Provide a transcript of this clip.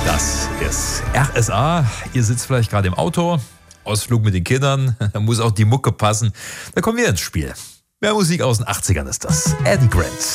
Das ist RSA. Ihr sitzt vielleicht gerade im Auto, Ausflug mit den Kindern, da muss auch die Mucke passen. Da kommen wir ins Spiel. Mehr Musik aus den 80ern ist das. Eddie Grant.